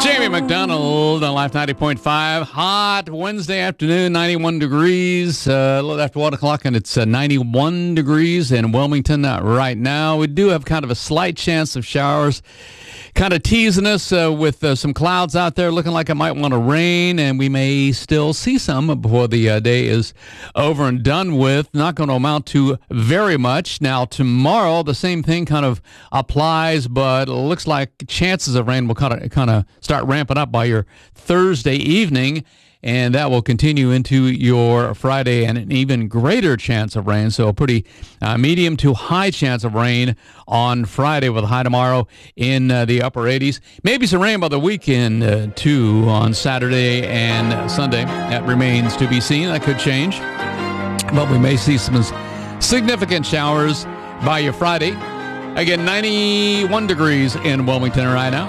Jamie McDonald on Life 90.5. Hot Wednesday afternoon, 91 degrees. A little after 1 o'clock, and it's 91 degrees in Wilmington right now. We do have kind of a slight chance of showers, kind of teasing us with some clouds out there looking like it might want to rain, and we may still see some before the day is over and done with. Not going to amount to very much. Now, tomorrow, the same thing kind of applies, but it looks like chances of rain will kind of start ramping up by your Thursday evening, and that will continue into your Friday, and an even greater chance of rain. So a pretty medium to high chance of rain on Friday, with a high tomorrow in the upper 80s. Maybe some rain by the weekend, too, on Saturday and Sunday. That remains to be seen. That could change. But we may see some significant showers by your Friday. Again, 91 degrees in Wilmington right now.